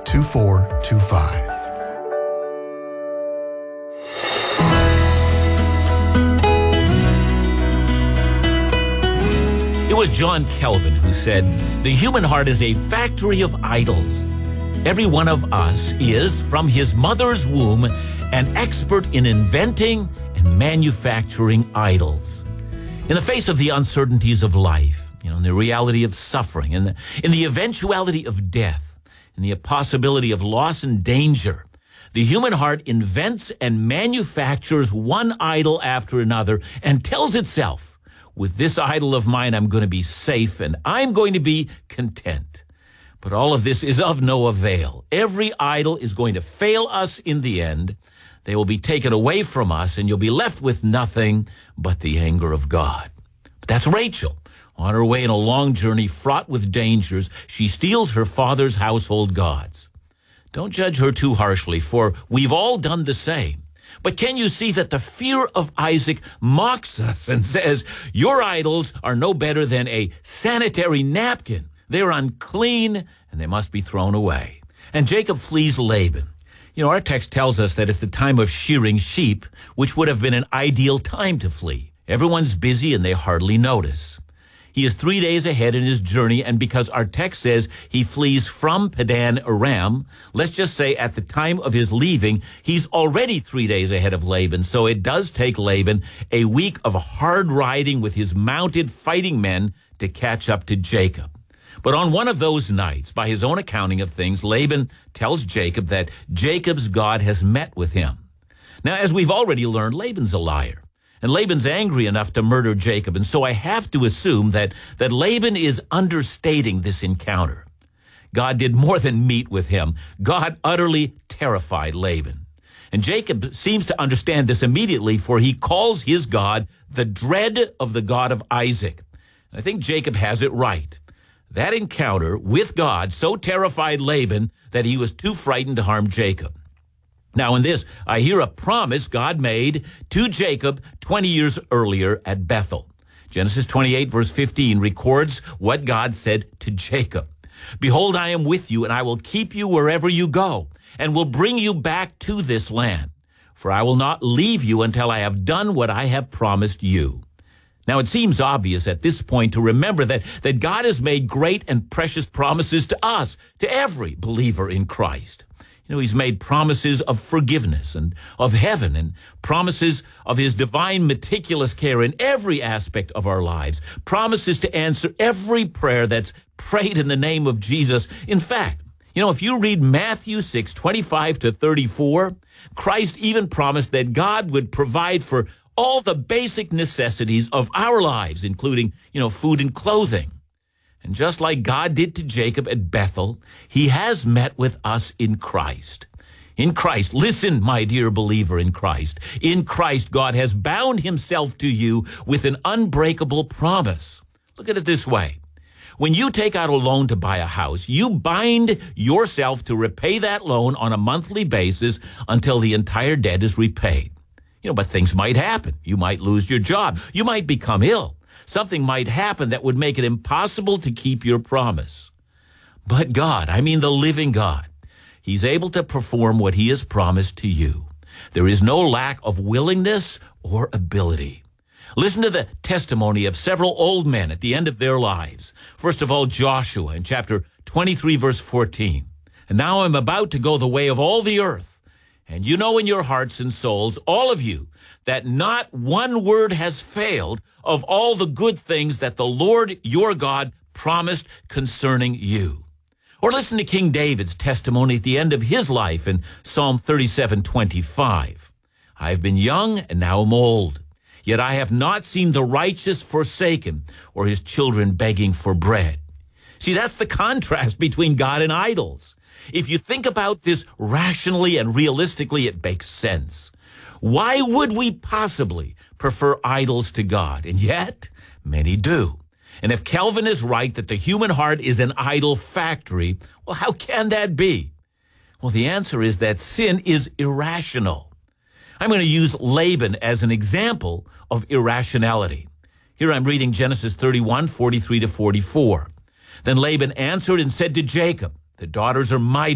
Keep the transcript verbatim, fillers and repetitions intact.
two four two five. It was John Calvin who said, "The human heart is a factory of idols. Every one of us is, from his mother's womb, an expert in inventing and manufacturing idols." In the face of the uncertainties of life, you know, in the reality of suffering, and in the eventuality of death, in the possibility of loss and danger, the human heart invents and manufactures one idol after another and tells itself, "With this idol of mine, I'm going to be safe and I'm going to be content." But all of this is of no avail. Every idol is going to fail us in the end. They will be taken away from us, and you'll be left with nothing but the anger of God. But that's Rachel. On her way in a long journey fraught with dangers, she steals her father's household gods. Don't judge her too harshly, for we've all done the same. But can you see that the fear of Isaac mocks us and says, "Your idols are no better than a sanitary napkin. They're unclean, and they must be thrown away." And Jacob flees Laban. You know, our text tells us that it's the time of shearing sheep, which would have been an ideal time to flee. Everyone's busy, and they hardly notice. He is three days ahead in his journey, and because our text says he flees from Padan Aram, let's just say at the time of his leaving, he's already three days ahead of Laban. So it does take Laban a week of hard riding with his mounted fighting men to catch up to Jacob. But on one of those nights, by his own accounting of things, Laban tells Jacob that Jacob's God has met with him. Now, as we've already learned, Laban's a liar. And Laban's angry enough to murder Jacob. And so I have to assume that, that Laban is understating this encounter. God did more than meet with him. God utterly terrified Laban. And Jacob seems to understand this immediately, for he calls his God the dread of the God of Isaac. And I think Jacob has it right. That encounter with God so terrified Laban that he was too frightened to harm Jacob. Now, in this, I hear a promise God made to Jacob twenty years earlier at Bethel. Genesis twenty-eight, verse fifteen, records what God said to Jacob. "Behold, I am with you, and I will keep you wherever you go, and will bring you back to this land. For I will not leave you until I have done what I have promised you." Now, it seems obvious at this point to remember that, that God has made great and precious promises to us, to every believer in Christ. You know, he's made promises of forgiveness and of heaven, and promises of his divine meticulous care in every aspect of our lives, promises to answer every prayer that's prayed in the name of Jesus. In fact, you know, if you read Matthew six, twenty-five to thirty-four, Christ even promised that God would provide for all the basic necessities of our lives, including, you know, food and clothing. And just like God did to Jacob at Bethel, he has met with us in Christ. In Christ, listen, my dear believer in Christ, in Christ, God has bound himself to you with an unbreakable promise. Look at it this way. When you take out a loan to buy a house, you bind yourself to repay that loan on a monthly basis until the entire debt is repaid. You know, but things might happen. You might lose your job. You might become ill. Something might happen that would make it impossible to keep your promise. But God, I mean the living God, he's able to perform what he has promised to you. There is no lack of willingness or ability. Listen to the testimony of several old men at the end of their lives. First of all, Joshua in chapter twenty-three, verse fourteen. "And now I'm about to go the way of all the earth. And you know in your hearts and souls, all of you, that not one word has failed of all the good things that the Lord your God promised concerning you." Or listen to King David's testimony at the end of his life in Psalm thirty-seven, twenty-five. "I've been young and now am old, yet I have not seen the righteous forsaken or his children begging for bread." See, that's the contrast between God and idols. If you think about this rationally and realistically, it makes sense. Why would we possibly prefer idols to God? And yet, many do. And if Calvin is right that the human heart is an idol factory, well, how can that be? Well, the answer is that sin is irrational. I'm going to use Laban as an example of irrationality. Here I'm reading Genesis thirty-one, forty-three to forty-four. "Then Laban answered and said to Jacob, 'The daughters are my